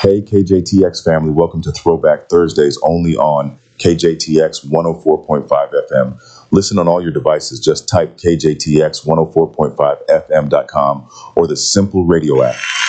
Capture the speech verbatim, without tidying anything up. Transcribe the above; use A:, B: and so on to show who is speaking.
A: Hey, K J T X family, welcome to Throwback Thursdays only on K J T X one oh four point five F M. Listen on all your devices. Just type K J T X one oh four point five F M dot com or the Simple Radio app.